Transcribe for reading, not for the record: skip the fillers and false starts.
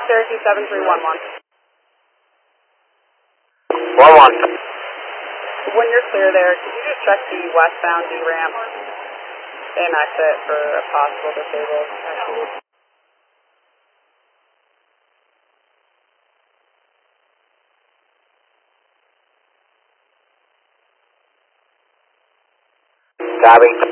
Cherokee 7311. 11. When you're clear there, could you just check the westbound D ramp and exit for a possible disabled? Copy.